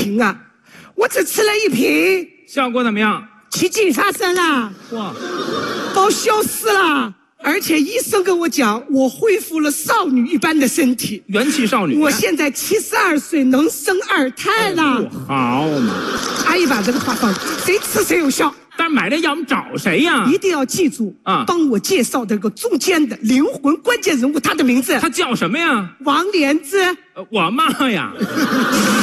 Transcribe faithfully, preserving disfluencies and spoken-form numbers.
瓶啊，我只吃了一瓶， 效果怎么样？ 去警察生了， 哇， 都笑死了。而且医生跟我讲，我恢复了少女一般的身体， 元气少女。 我现在七十二岁，能生二胎了。 哦、好嘛， 阿姨把这个话放，谁吃谁有效。 但是买这药我们找谁呀？ 一定要记住啊！帮我介绍这个中间的灵魂关键人物，他的名字， 他叫什么呀？ 王莲子。 呃，我妈呀。